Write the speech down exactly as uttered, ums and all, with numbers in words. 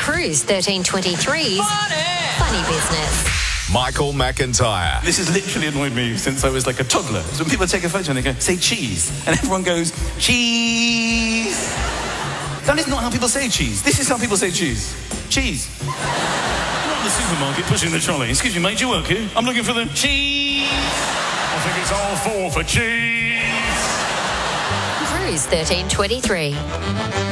Cruise thirteen twenty-three's Funny, Funny Business. Michael McIntyre. This has literally annoyed me since I was like a toddler. So when people take a photo and they go, say cheese, and everyone goes, cheese. That is not how people say cheese. This is how people say cheese. Cheese. Not in the supermarket pushing the trolley. Excuse me, mate, do you work here? I'm looking for the cheese. I think it's all four for cheese. Cruise thirteen twenty-three.